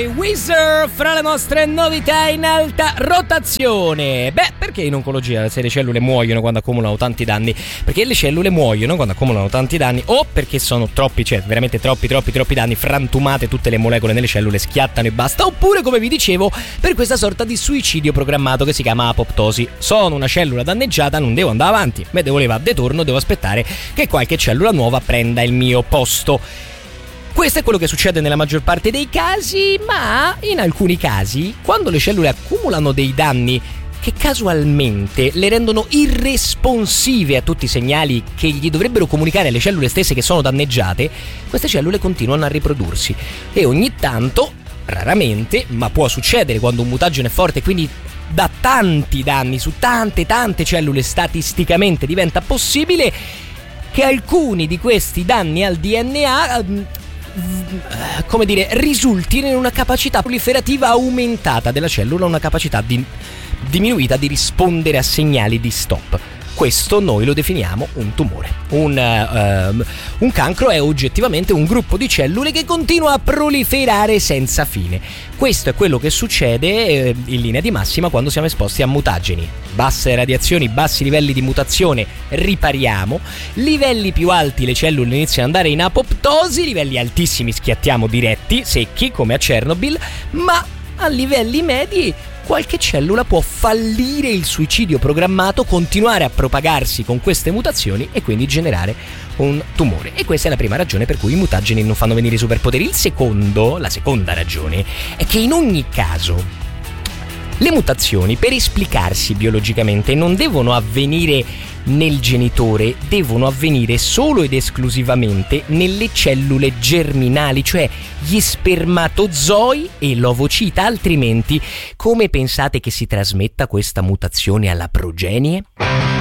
dei Weezer fra le nostre novità in alta rotazione. Beh, perché in oncologia se le cellule muoiono quando accumulano tanti danni? Perché le cellule muoiono quando accumulano tanti danni o perché sono troppi, cioè veramente troppi danni, frantumate tutte le molecole nelle cellule, schiattano e basta, oppure come vi dicevo per questa sorta di suicidio programmato che si chiama apoptosi. Sono una cellula danneggiata, non devo andare avanti, me devo levare de torno, devo aspettare che qualche cellula nuova prenda il mio posto. Questo è quello che succede nella maggior parte dei casi, ma in alcuni casi, quando le cellule accumulano dei danni che casualmente le rendono irresponsive a tutti i segnali che gli dovrebbero comunicare alle cellule stesse che sono danneggiate, queste cellule continuano a riprodursi e ogni tanto, raramente, ma può succedere quando un mutagene è forte, quindi da tanti danni su tante cellule, statisticamente diventa possibile che alcuni di questi danni al DNA risultino in una capacità proliferativa aumentata della cellula, una capacità diminuita di rispondere a segnali di stop. Questo noi lo definiamo un tumore. Un cancro è oggettivamente un gruppo di cellule che continua a proliferare senza fine. Questo è quello che succede in linea di massima quando siamo esposti a mutageni. Basse radiazioni, bassi livelli di mutazione, ripariamo. Livelli più alti, le cellule iniziano ad andare in apoptosi, livelli altissimi schiattiamo diretti, secchi, come a Chernobyl, ma a livelli medi qualche cellula può fallire il suicidio programmato, continuare a propagarsi con queste mutazioni e quindi generare un tumore. E questa è la prima ragione per cui i mutageni non fanno venire i superpoteri. La seconda ragione è che in ogni caso le mutazioni, per esplicarsi biologicamente, non devono avvenire nel genitore, devono avvenire solo ed esclusivamente nelle cellule germinali, cioè gli spermatozoi e l'ovocita. Altrimenti, come pensate che si trasmetta questa mutazione alla progenie?